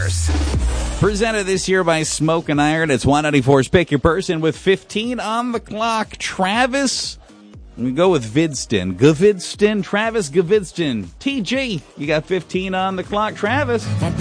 Tires. Presented this year by Smoke and Iron. It's 194's Pick Your Person with 15 on the clock. Travis, we go with Gavidston. Travis Gavidston. TG, you got 15 on the clock. Travis.